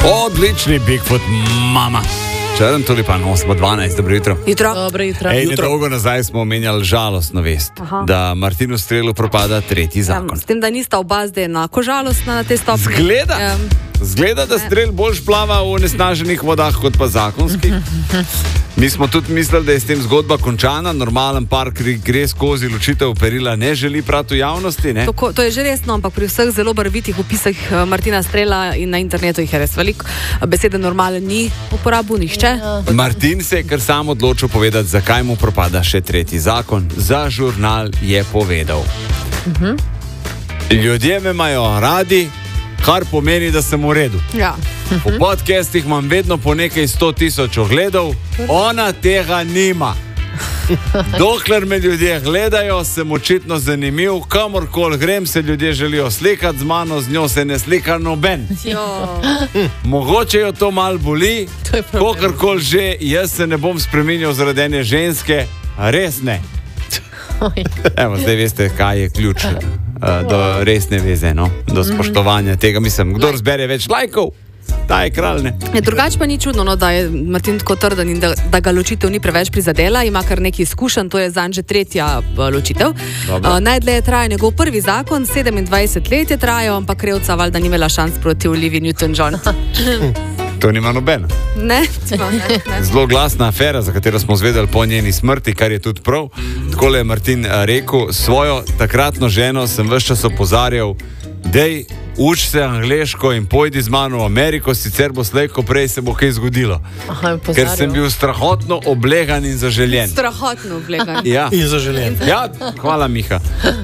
Odlični Bigfoot, mama. Črn tulipan, 8:12, dobro jutro. Dobro jutro. Nedolgo nazaj smo omenjali žalostno vest, da Martinu Strelu propada tretji zakon. S tem, da nista oba zdaj enako žalostna na te stopnje. Zgleda, da Strel bolj plava v onesnaženih vodah kot pa zakonskih. Mi smo tudi mislili, da je s tem zgodba končana, normalen par gre skozi ločitev perila, ne želi prati v javnosti. Ne? To je že resno, ampak pri vseh zelo barvitih opisih Martina Strela in na internetu jih je res veliko. Besede normalen ni uporabil nihče. Martin se je kar sam odločil povedati, zakaj mu propada še tretji zakon. Za žurnal je povedal. Ljudje me imajo radi, kar pomeni, da sem v redu. Ja. V podcastih imam vedno po nekaj 100,000 ogledov, ona tega nima. Dokler me ljudje gledajo, sem očitno zanimiv, kamorkoli grem, se ljudje želijo slikati z mano, z njo se ne slika noben. Mogoče jo to mal boli, kakorkoli že, jaz se ne bom spreminjal zaradi ene ženske, res ne. Evo, zdaj veste, kaj je ključ do resne veze, no? Do spoštovanja tega, mislim, kdor zbere več lajkov, ta je kralj, ne? Drugače pa ni čudno, no, da je Martin tako trden in da ga ločitev ni preveč prizadela, ima kar nekaj izkušenj, to je zanj že tretja ločitev. Najdlje traja njegov prvi zakon, 27 let je trajal, ampak krevca valjda ni imela šans proti Olivia Newton-John. To nima nobena. Ne. Zelo glasna afera, za katero smo zvedeli po njeni smrti, kar je tudi prav. Takole je Martin rekel, svojo takratno ženo sem ves čas opozarjal, dej, uč se angleško in pojdi z mano v Ameriko, sicer bo slej, ko prej se bo kaj zgodilo. Ker sem bil strahotno oblegan in zaželjen. Strahotno oblegan. Ja. In zaželjen. Ja, hvala, Miha.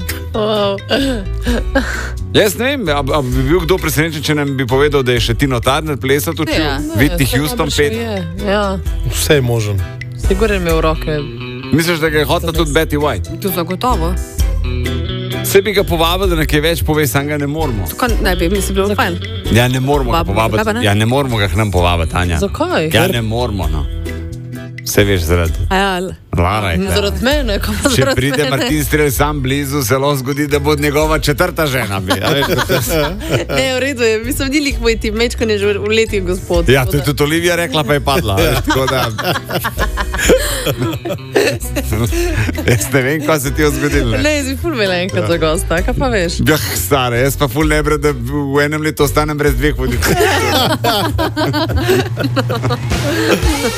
Jaz ne vem, a bi bil kdo presenečen, če nam bi povedal, da je še Tino Turner plesal tudi Whitney Houston 5. Ja. Vse je možen. Sigurno imel roke. Misliš, da ga je hotela tudi Betty White? To zagotovo. Se bi ga povabili, da nekaj več pove, sam ga ne moramo. Tukaj ne bi, mislim, bilo fajn. Ja, ne moramo ga povabiti. Ja, ne moramo ga k nam povabiti, Anja. Zakaj? Ja, ne moramo, no. Vse veš zaradi. Zaradi mene, kam pa zaradi mene. Če pride Martin Strel sam blizu, se lahko zgodi, da bo njegova četrta žena. Ne, v redu je, mislim, ni lih moj tim, mečko ne že v leti gospod. Ja, to je tudi Olivia rekla, pa je padla. Tako da... Jaz ne vem, kaj se ti je zgodilo. Ne, jaz bi ful imela enkrat za gosta, kaj pa veš? Ja, stare, jaz pa ful ne bre, da v enem letu ostanem brez dveh voditeljev.